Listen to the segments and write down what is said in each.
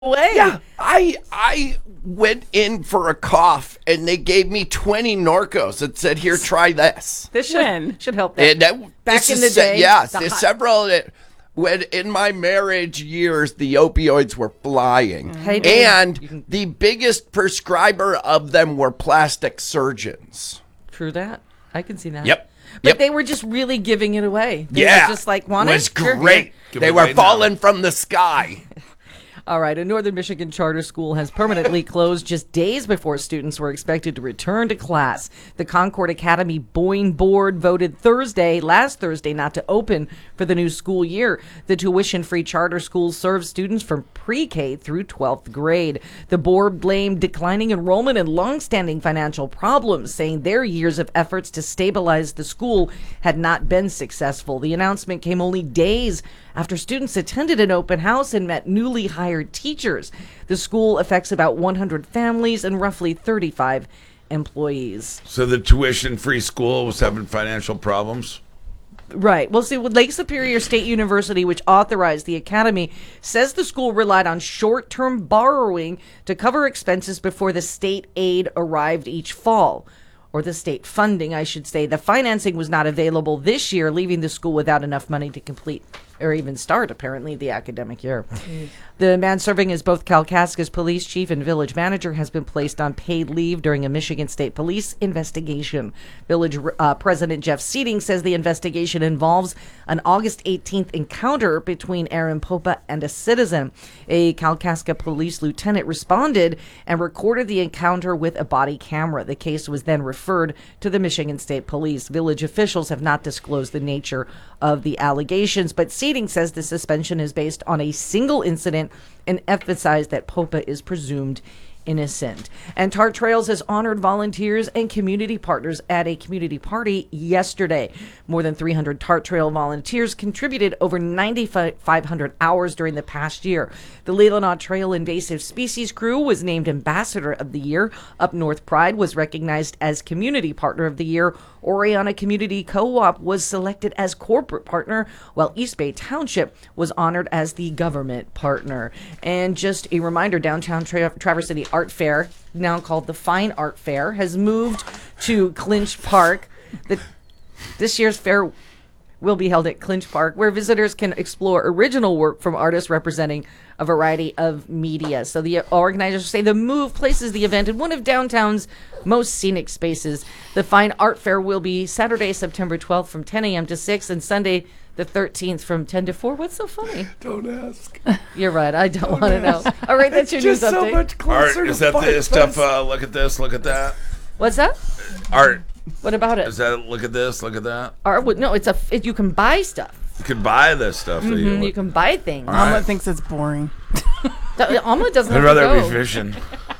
away. Yeah, I went in for a cough and they gave me 20 Norcos and said, "Here, try this." This should help that. And that Back this in is the day, yes, the there's hot- several. When in my marriage years, the opioids were flying, Hey, Dave, and the biggest prescriber of them were plastic surgeons. True that. I can see that. Yep. But Yep. they were just really giving it away. They Yeah, were just like, it want it? was Sure. great. Give They it were away now. falling from the sky. All right, a Northern Michigan charter school has permanently closed just days before students were expected to return to class. The Concord Academy Boyne Board voted last Thursday, not to open for the new school year. The tuition-free charter school serves students from pre-K through 12th grade. The board blamed declining enrollment and long-standing financial problems, saying their years of efforts to stabilize the school had not been successful. The announcement came only days after students attended an open house and met newly hired teachers. The school affects about 100 families and roughly 35 employees. So the tuition-free school was having financial problems? Right. Well, see, with Lake Superior State University, which authorized the academy, says the school relied on short-term borrowing to cover expenses before the state aid arrived each fall. Or the state funding, I should say. The financing was not available this year, leaving the school without enough money to complete or even start, apparently, the academic year. The man serving as both Kalkaska's police chief and village manager has been placed on paid leave during a Michigan State Police investigation. Village President Jeff Seating says the investigation involves an August 18th encounter between Aaron Popa and a citizen. A Kalkaska police lieutenant responded and recorded the encounter with a body camera. The case was then referred to the Michigan State Police. Village officials have not disclosed the nature of the allegations, but Seating says the suspension is based on a single incident and emphasized that Popa is presumed innocent. And Tart Trails has honored volunteers and community partners at a community party yesterday. More than 300 Tart Trail volunteers contributed over 9,500 hours during the past year. The Leelanau Trail Invasive Species Crew was named Ambassador of the Year. Up North Pride was recognized as Community Partner of the Year. Oriana Community Co-op was selected as Corporate Partner, while East Bay Township was honored as the Government Partner. And just a reminder, downtown Traverse City Art Fair, now called the Fine Art Fair, has moved to Clinch Park. This year's fair will be held at Clinch Park, where visitors can explore original work from artists representing a variety of media. So the organizers say the move places the event in one of downtown's most scenic spaces. The Fine Art Fair will be Saturday, September 12th from 10 a.m. to 6 and Sunday the 13th from 10 to 4. What's so funny? Don't ask. You're right. I don't want to know. All right, that's your news Just so update. much closer Art, to is that Fight the stuff? Fest. Look at this, look at that. What's that? Art, What about it? is that, look at this, look at that. No, you can buy stuff. You can buy this stuff. So You can buy things. All right. Alma thinks it's boring. Alma doesn't I'd have rather to go. be fishing.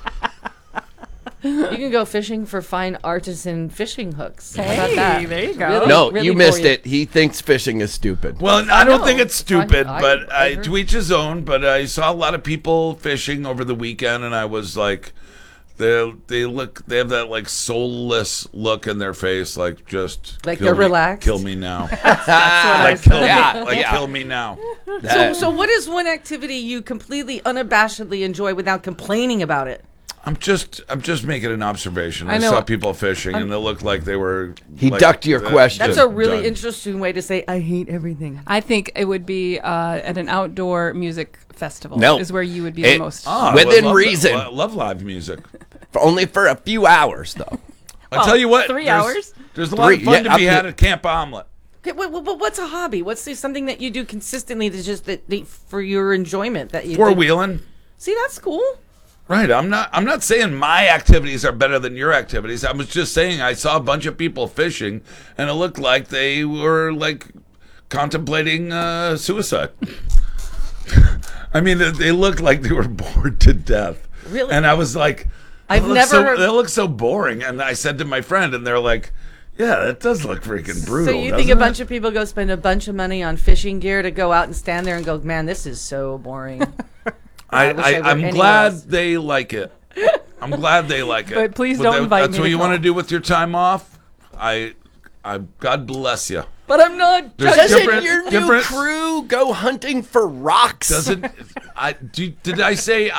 You can go fishing for fine artisan fishing hooks. How about Hey, that? there you go. Really, No, really you for missed you. it. He thinks fishing is stupid. Well, I don't know. think it's stupid, I but heard- to each his own. But I saw a lot of people fishing over the weekend, and I was like, they have that like soulless look in their face, like just Like kill they're me- relaxed? kill me now, Like, kill me, Yeah, like yeah. kill me now. So what is one activity you completely unabashedly enjoy without complaining about it? I'm just making an observation. I I, know. saw people fishing, and it looked like they were. He like, ducked your question. That's a really done. interesting way to say I hate everything. I think it would be at an outdoor music festival. No. Is where you would be It- the most. Oh, I Within love reason. love live music. Only for a few hours, though. I'll tell you what. 3 there's- hours? There's a lot of Three, fun yeah, to be up had to- at Camp Omelet. Okay, what's a hobby? What's something that you do consistently that's just for your enjoyment that you Four wheeling. See, that's cool. Right. I'm not saying my activities are better than your activities. I was just saying I saw a bunch of people fishing, and it looked like they were like contemplating suicide. I mean, they looked like they were bored to death. Really? And I was like, I've never heard- That looks so boring. And I said to my friend, and they're like, yeah, that does look freaking brutal. So you think doesn't a it? bunch of people go spend a bunch of money on fishing gear to go out and stand there and go, man, this is so boring. I wish I were I'm anywhere glad else. they like it. I'm glad they like it. But please don't invite That's me what to you want to go. do with your time off. God bless you. But I'm not. There's Doesn't different- your new different- crew go hunting for rocks? Did I say